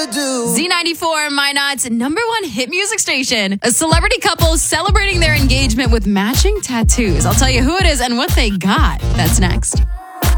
do. Z94, Minot's number one hit music station. A celebrity couple celebrating their engagement with matching tattoos. I'll tell you who it is and what they got. That's next.